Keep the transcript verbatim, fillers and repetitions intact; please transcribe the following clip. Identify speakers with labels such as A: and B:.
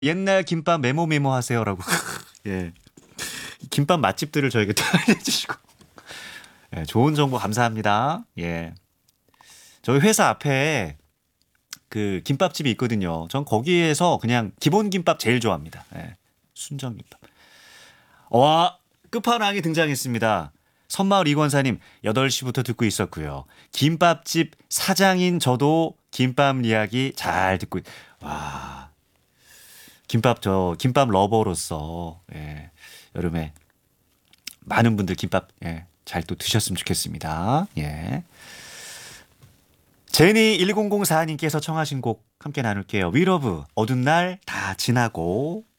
A: 옛날 김밥 메모 메모 하세요라고. 예. 김밥 맛집들을 저에게 또 알려주시고. 예, 좋은 정보 감사합니다. 예. 저희 회사 앞에 그 김밥집이 있거든요. 전 거기에서 그냥 기본 김밥 제일 좋아합니다. 예. 순정 김밥. 와, 끝판왕이 등장했습니다. 선마을 이권사님 여덟 시부터 듣고 있었고요. 김밥집 사장인 저도 김밥 이야기 잘 듣고 있... 와, 김밥 저 김밥 러버로서 예, 여름에 많은 분들 김밥 예, 잘 또 드셨으면 좋겠습니다. 예. 제니 천사님께서 청하신 곡 함께 나눌게요. 위러브 어두운 날 다 지나고.